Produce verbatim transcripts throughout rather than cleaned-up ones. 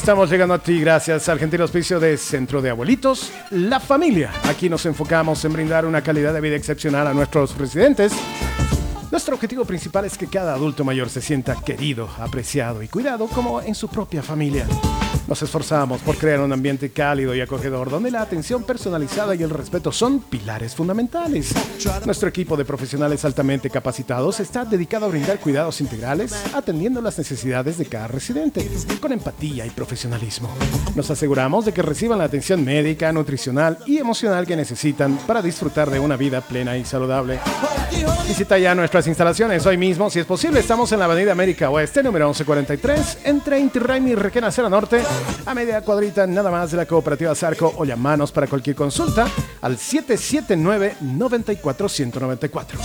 Estamos llegando a ti gracias al gentil auspicio de Centro de Abuelitos, La Familia. Aquí nos enfocamos en brindar una calidad de vida excepcional a nuestros residentes. Nuestro objetivo principal es que cada adulto mayor se sienta querido, apreciado y cuidado como en su propia familia. Nos esforzamos por crear un ambiente cálido y acogedor donde la atención personalizada y el respeto son pilares fundamentales. Nuestro equipo de profesionales altamente capacitados está dedicado a brindar cuidados integrales, atendiendo las necesidades de cada residente, con empatía y profesionalismo. Nos aseguramos de que reciban la atención médica, nutricional y emocional que necesitan para disfrutar de una vida plena y saludable. Visita ya nuestras instalaciones hoy mismo, si es posible. Estamos en la Avenida América Oeste, número once cuarenta y tres, entre Inti Raymi y Requena Cera Norte, a media cuadrita nada más de la Cooperativa Zarco, o llamanos para cualquier consulta al siete siete nueve, nueve cuatro uno cero nueve cuatro.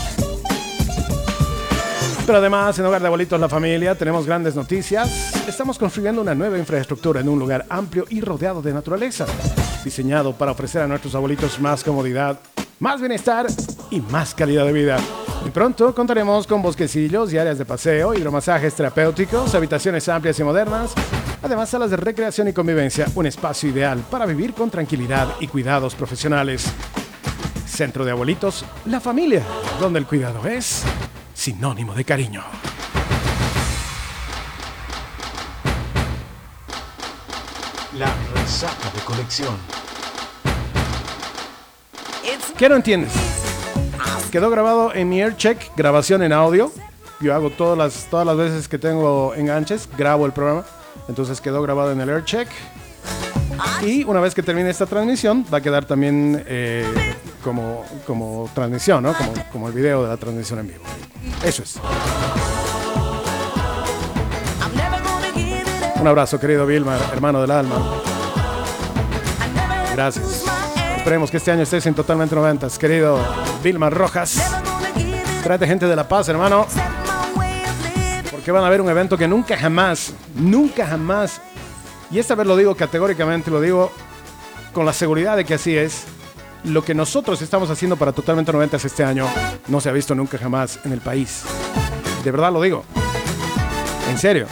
Pero además, en Hogar de Abuelitos La Familia tenemos grandes noticias. Estamos construyendo una nueva infraestructura en un lugar amplio y rodeado de naturaleza, diseñado para ofrecer a nuestros abuelitos más comodidad, más bienestar y más calidad de vida. Y pronto contaremos con bosquecillos y áreas de paseo, hidromasajes terapéuticos, habitaciones amplias y modernas, además salas de recreación y convivencia, un espacio ideal para vivir con tranquilidad y cuidados profesionales. Centro de Abuelitos La Familia, donde el cuidado es sinónimo de cariño. La resaca de colección. ¿Qué no entiendes? Quedó grabado en mi AirCheck, grabación en audio. Yo hago todas las, todas las veces que tengo enganches, grabo el programa. Entonces quedó grabado en el AirCheck. Y una vez que termine esta transmisión, va a quedar también eh, como, como transmisión, ¿no? Como, como el video de la transmisión en vivo. Eso es. Un abrazo, querido Vilmar, hermano del alma. Gracias. Esperemos que este año estés en Totalmente Noventas, querido Vilmar Rojas. Tráete gente de La Paz, hermano. Porque van a ver un evento que nunca jamás, nunca jamás, y esta vez lo digo categóricamente, lo digo con la seguridad de que así es, lo que nosotros estamos haciendo para Totalmente Noventas este año no se ha visto nunca jamás en el país. De verdad lo digo. En serio.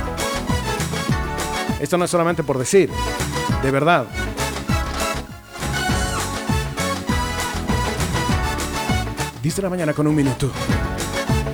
Esto no es solamente por decir, de verdad. diez de la mañana con un minuto.